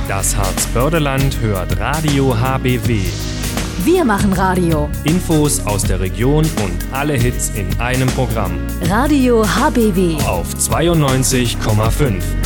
Das Harzbörderland hört Radio HBW. Wir machen Radio. Infos aus der Region und alle Hits in einem Programm. Radio HBW Auf 92,5.